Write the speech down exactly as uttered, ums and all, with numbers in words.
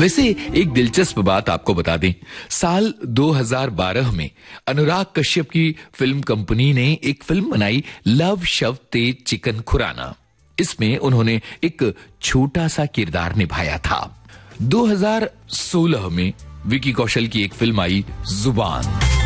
वैसे एक दिलचस्प बात आपको बता दें, साल दो हज़ार बारह में अनुराग कश्यप की फिल्म कंपनी ने एक फिल्म बनाई लव शव तेज चिकन खुराना। इसमें उन्होंने एक छोटा सा किरदार निभाया था। दो हज़ार सोलह में विकी कौशल की एक फिल्म आई जुबान।